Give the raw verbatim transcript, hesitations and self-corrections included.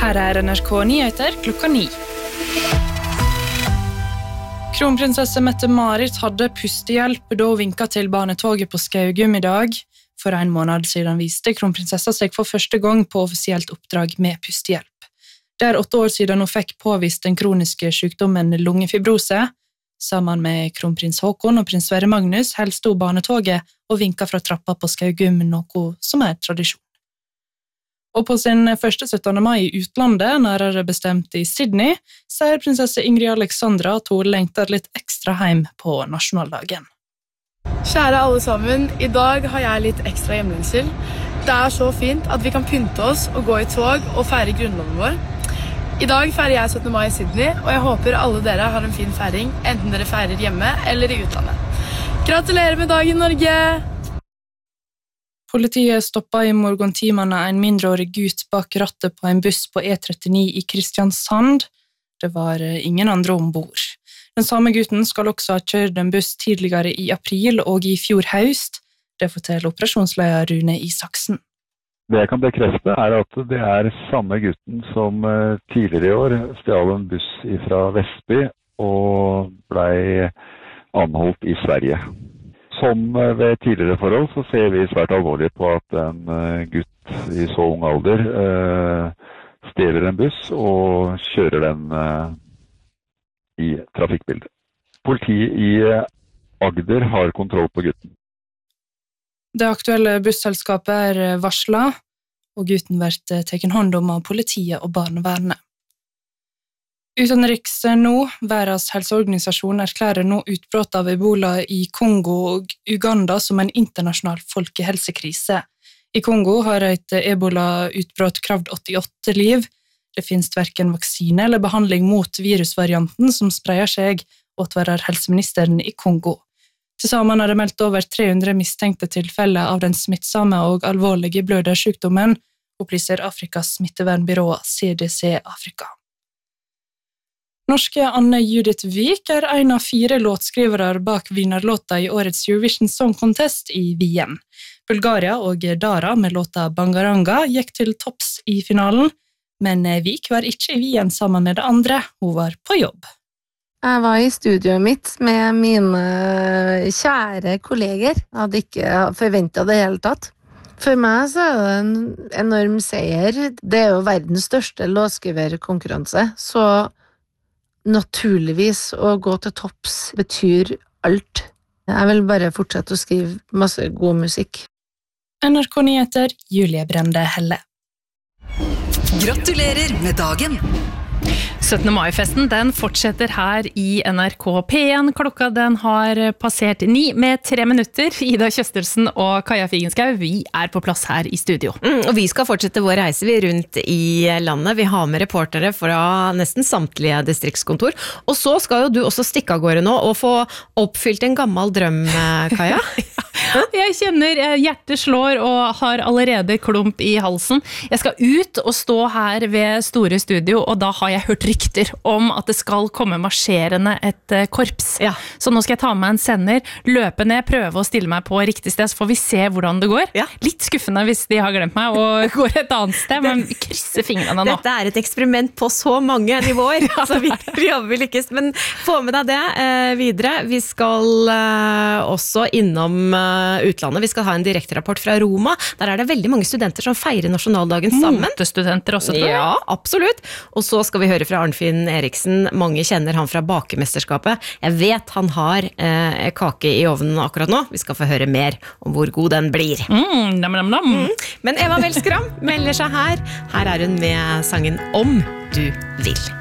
Her er N R K Nyheter klokka ni. Kronprinsesse Mette-Marit hadde pustehjelp da hun vinket til barnetoget på Skaugum i dag. For en måned siden viste kronprinsessa seg for første gang på offisielt oppdrag med pustehjelp. Det er åtte år siden hun fikk påvist den kroniske sykdommen lungefibrose. Sammen med kronprins Håkon og prins Sverre Magnus helste hun barnetoget og vinket fra trappa på Skaugum, noe som er tradisjon. Og på sin første syttende mai i utlandet, nærmere bestemt i Sydney, sier prinsesse Ingrid Alexandra at hun lengter litt ekstra hjem på nasjonaldagen. Kjære alle sammen, i dag har jeg litt ekstra hjemlengsel. Det er så fint at vi kan pynte oss og gå i tog og feire grunnloven vår. I dag feirer jeg syttende mai i Sydney, og jeg håper alle dere har en fin feiring, enten dere feirer hjemme eller i utlandet. Gratulerer med dagen, Norge! Politiet stoppet i morgentimene en mindreårig gutt bak rattet på en buss på E trettini i Kristiansand. Det var ingen andre ombord. Den samme gutten skal også ha kjørt en buss tidligere i april og i fjor høst. Det forteller operasjonsleder Rune Isaksen. Det jeg kan bekrefte er at det er samme gutten som tidligere i år stjal en buss fra Vestby og ble anholdt i Sverige. Som ved tidligere forhold så ser vi svært alvorlig på at en gutt i så ung alder stjeler en buss og kjører den i trafikkbildet. Politiet i Agder har kontroll på gutten. Det aktuelle busselskapet er varslet, og gutten blir tatt hånd om av politiet og barnevernet. Utenriks nå, Verdens helseorganisasjon erklærer nå utbrott av Ebola i Kongo og Uganda som en internasjonal folkehelsekrise. I Kongo har et Ebola-utbrott kravd åttiåtte liv. Det finnes hverken vaksine eller behandling mot virusvarianten som spreier seg, åtvarer helseministeren i Kongo. Tilsammen er det meldt over tre hundre mistenkte tilfeller av den smittsomme og alvorlige blødersykdommen, opplyser Afrikas smittevernbyrå C D C Afrika. Norske Anne Judith Vik er en av fire låtskrivere bak vinnerlåta i årets Eurovision Song Contest i Wien. Bulgaria og Dara med låta Bangaranga gikk til topps i finalen, men Vik var ikke i Wien sammen med det andre, hun var på jobb. Jeg var i studioet mitt med mine kjære kolleger. Jeg hadde ikke forventet det hele tatt. For meg så er det en enorm seier. Det er jo verdens største låtskriverkonkurranse, så naturligvis å gå til topps betyr alt. Jeg vil bare fortsette å skrive masse god musikk. N R K Nyheter, Julie Brende Helle. Gratulerer med dagen! syttende mai-festen den fortsetter her i N R K P en. Klokka den har passert ni med tre minutter. Ida Kjøstelsen og Kaja Figenschou, vi er på plass her i studio. Mm, og vi skal fortsette vår reise vi rundt i landet. Vi har med reportere fra nesten samtlige distriktskontor. Og så skal jo du også stikke av gårde nå og få oppfylt en gammel drøm, Kaja. Jeg kjenner hjertet slår og har allerede klump i halsen. Jeg skal ut og stå her ved store studio, og da har jeg hørt rykter om at det skal komme marsjerende et korps. Ja. Så nå skal jeg ta med en sender, løpe ned, prøve å stille meg på riktig sted, så får vi se hvordan det går. Ja. Litt skuffende hvis de har glemt meg og går et annet sted, men vi krysser fingrene nå. Dette er et eksperiment på så mange nivåer, ja, så vi prøver vi lykkes. Men få med deg det eh, videre. Vi skal eh, også innom eh, utlandet. Vi skal ha en direkterapport fra Roma. Der er det veldig mange studenter som feirer nasjonaldagen sammen. Motestudenter også, tror jeg. Ja, absolutt. Og så skal vi høre fra Arnfinn Eriksen. Mange kjenner han fra bakemesterskapet. Jeg vet han har eh, kake i ovnen akkurat nå. Vi skal få høre mer om hvor god den blir. Mm, nam, nam, nam. Mm. Men Eva Wellskram melder seg her. Her er hun med sangen Om du vil.